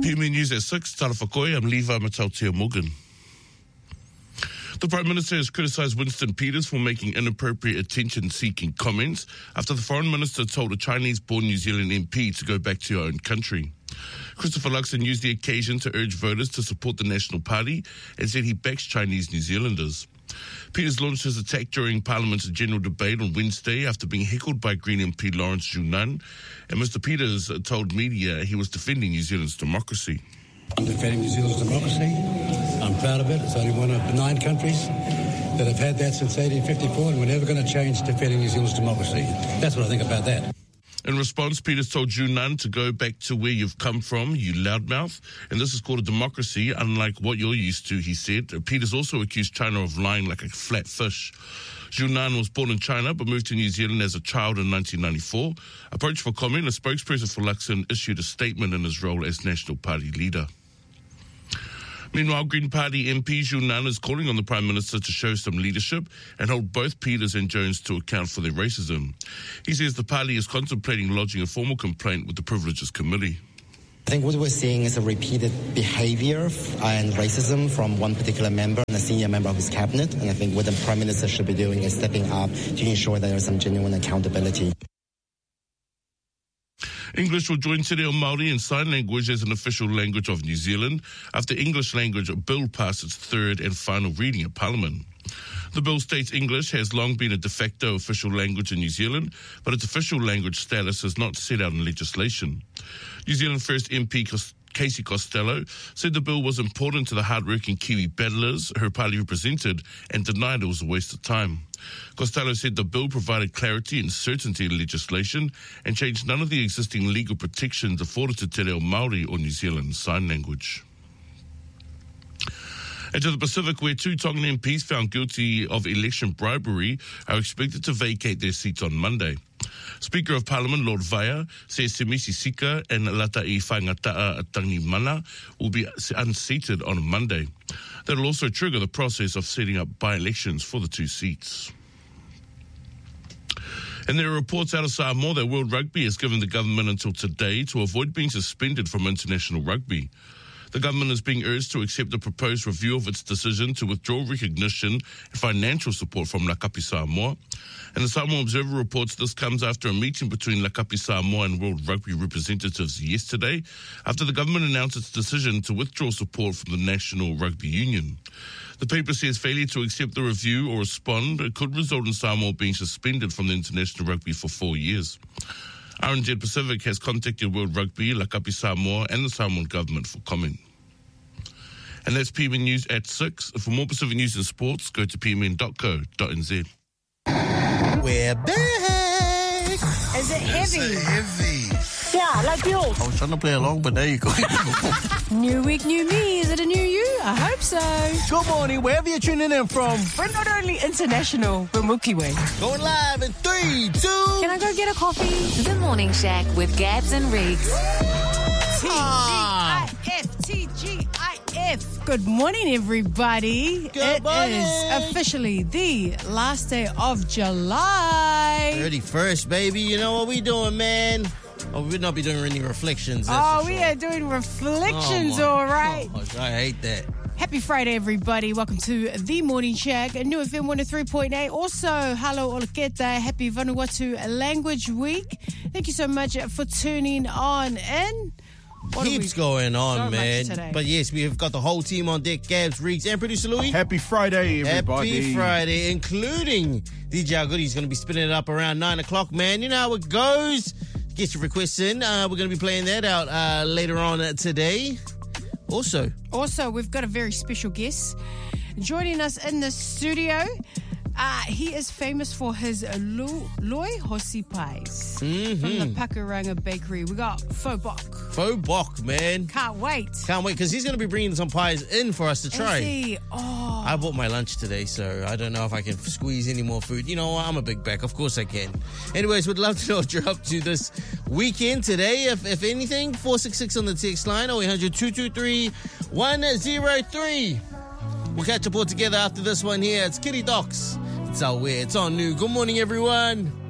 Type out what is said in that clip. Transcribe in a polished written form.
PME News at 6, Tara Whakoi, I'm Levi Matautia Morgan. The Prime Minister has criticised Winston Peters for making inappropriate attention-seeking comments after the Foreign Minister told a Chinese-born New Zealand MP to go back to your own country. Christopher Luxon used the occasion to urge voters to support the National Party and said he backs Chinese New Zealanders. Peters launched his attack during Parliament's general debate on Wednesday after being heckled by Green MP Lawrence Junan, and Mr Peters told media he was defending New Zealand's democracy. I'm defending New Zealand's democracy. I'm proud of it. It's only one of 9 countries that have had that since 1854, and we're never going to change defending New Zealand's democracy. That's what I think about that. In response, Peters told Junan to go back to where you've come from, you loudmouth, and this is called a democracy, unlike what you're used to, he said. Peters also accused China of lying like a flat fish. Junan was born in China but moved to New Zealand as a child in 1994. Approached for comment, a spokesperson for Luxon issued a statement in his role as National Party leader. Meanwhile, Green Party MP Junan is calling on the Prime Minister to show some leadership and hold both Peters and Jones to account for their racism. He says the party is contemplating lodging a formal complaint with the Privileges Committee. I think what we're seeing is a repeated behavior and racism from one particular member and a senior member of his cabinet. And I think what the Prime Minister should be doing is stepping up to ensure that there is some genuine accountability. English will join Te Reo Māori and Sign Language as an official language of New Zealand after English language bill passed its third and final reading at Parliament. The bill states English has long been a de facto official language in New Zealand, but its official language status is not set out in legislation. New Zealand First MP Casey Costello said the bill was important to the hard-working Kiwi battlers her party represented and denied it was a waste of time. Costello said the bill provided clarity and certainty in legislation and changed none of the existing legal protections afforded to Te Reo Māori or New Zealand Sign Language. And to the Pacific, where 2 Tongan MPs found guilty of election bribery are expected to vacate their seats on Monday. Speaker of Parliament Lord Vaea says Te Misi Sika and Lata'i Whaingataa Tangimana will be unseated on Monday. That will also trigger the process of setting up by-elections for the 2 seats. And there are reports out of Samoa that World Rugby has given the government until today to avoid being suspended from international rugby. The government is being urged to accept the proposed review of its decision to withdraw recognition and financial support from Lakapi Samoa. And the Samoa Observer reports this comes after a meeting between Lakapi Samoa and World Rugby representatives yesterday, after the government announced its decision to withdraw support from the National Rugby Union. The paper says failure to accept the review or respond could result in Samoa being suspended from the international rugby for 4 years. RNZ Pacific has contacted World Rugby, Lakapi Samoa and the Samoan government for comment. And that's PMN News at 6. For more Pacific news and sports, go to pmn.co.nz. We're back! Is it heavy? Yeah, like the old. I was trying to play along, but there you go. New week, new me. Is it a new you? I hope so. Good morning, wherever you're tuning in from. We're not only international, we're Milky Way. Going live in 3, 2... Can I go get a coffee? The Morning Shack with Gabs and Riggs. TGIF. Good morning, everybody. Good morning. It is officially the last day of July. 31st, baby. You know what we doing, man? Oh, we'll not be doing any reflections. Oh, we are doing reflections, all right. Gosh, I hate that. Happy Friday, everybody. Welcome to The Morning Shack, a new FM 103.8. Also, hello, Olaketa. Happy Vanuatu Language Week. Thank you so much for tuning on in. Keeps going on, so man. But yes, we have got the whole team on deck. Gabs, Riggs, and producer Louis. Happy Friday, everybody. Happy Friday, including DJ Agudi. He's going to be spinning it up around 9 o'clock, man. You know how it goes. Get your requests in. We're going to be playing that out later on today. Also, we've got a very special guest joining us in the studio. He is famous for his Loi Hosi pies from the Pakuranga Bakery. We got Faux Bok, man. Can't wait, because he's going to be bringing some pies in for us to try. Oh. I bought my lunch today, so I don't know if I can squeeze any more food. You know, I'm a big back. Of course I can. Anyways, would love to know what you're up to this weekend today. If anything, 466 on the text line, 0800 223 103. We'll catch up all together after this one here. It's Kitty Docs. It's out where it's on new. Good morning, everyone.